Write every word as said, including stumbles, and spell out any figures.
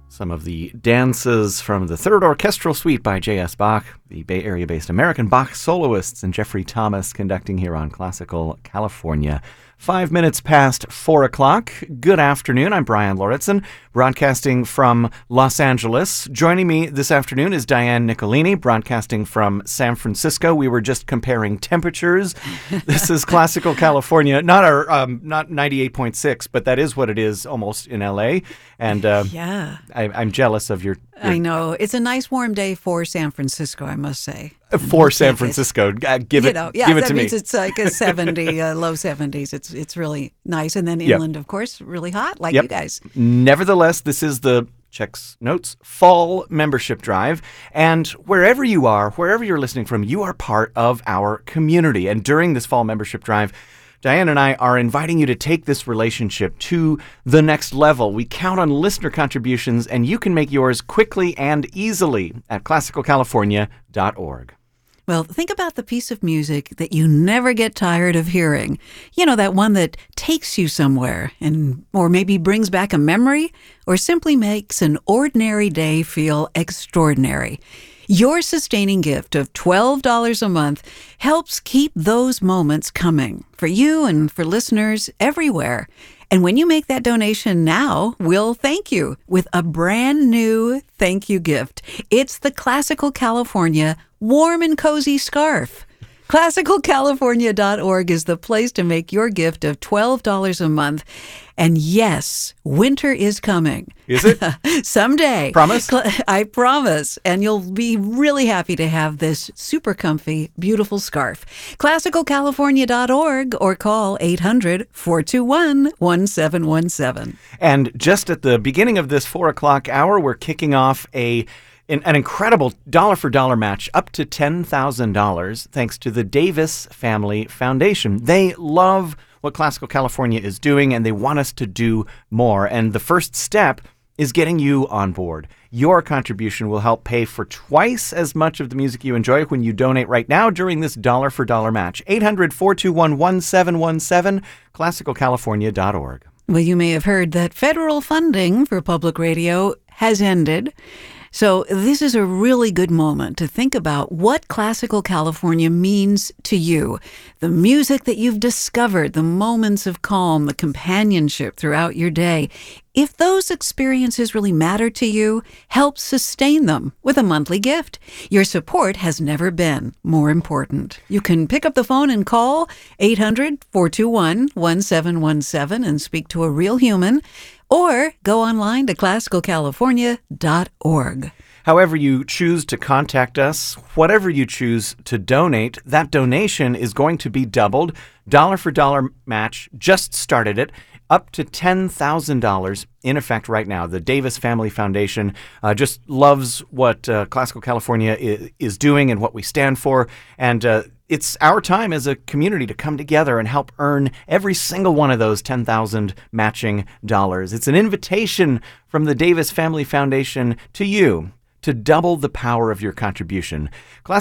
Some of the dances from the Third Orchestral Suite by J S. Bach, the Bay Area-based American Bach soloists, and Jeffrey Thomas conducting here on Classical California. Five minutes past four o'clock. Good afternoon. I'm Brian Lauritsen, broadcasting from Los Angeles. Joining me this afternoon is Diane Nicolini, broadcasting from San Francisco. We were just comparing temperatures. This is Classical California, not our um, not ninety-eight point six, but that is what it is almost in L A. And uh, yeah, I, I'm jealous of your, your. I know it's a nice warm day for San Francisco, I must say. For San Francisco, uh, give you it, know, yeah, give it that to me. means it's like a seventy, uh, low seventies. It's it's really nice, and then inland, yep. of course, really hot, like yep. you guys. Nevertheless, this is the checks notes fall membership drive, and wherever you are, wherever you're listening from, you are part of our community. And during this fall membership drive, Diane and I are inviting you to take this relationship to the next level. We count on listener contributions, and you can make yours quickly and easily at classical california dot org. Well, think about the piece of music that you never get tired of hearing. You know, that one that takes you somewhere, and or maybe brings back a memory, or simply makes an ordinary day feel extraordinary. Your sustaining gift of twelve dollars a month helps keep those moments coming for you and for listeners everywhere. And when you make that donation now, we'll thank you with a brand new thank you gift. It's the Classical California Warm and Cozy Scarf. classical california dot org is the place to make your gift of twelve dollars a month. And yes, winter is coming. Is it? Someday. Promise? I promise. And you'll be really happy to have this super comfy, beautiful scarf. classical california dot org or call eight hundred, four two one, one seven one seven. And just at the beginning of this four o'clock hour, we're kicking off a an incredible dollar-for-dollar match up to ten thousand dollars thanks to the Davis Family Foundation. They love what Classical California is doing, and they want us to do more. And the first step is getting you on board. Your contribution will help pay for twice as much of the music you enjoy when you donate right now during this dollar-for-dollar match. eight hundred, four two one, one seven one seven, classical california dot org. Well, you may have heard that federal funding for public radio has ended. So this is a really good moment to think about what Classical California means to you. The music that you've discovered, the moments of calm, the companionship throughout your day. If those experiences really matter to you, help sustain them with a monthly gift. Your support has never been more important. You can pick up the phone and call eight hundred, four two one, one seven one seven and speak to a real human, or go online to classical california dot org. However you choose to contact us, whatever you choose to donate, that donation is going to be doubled. Dollar for dollar match just started it, up to ten thousand dollars in effect right now. The Davis Family Foundation uh, just loves what uh, Classical California is, is doing and what we stand for. And uh, it's our time as a community to come together and help earn every single one of those ten thousand matching dollars. It's an invitation from the Davis Family Foundation to you to double the power of your contribution.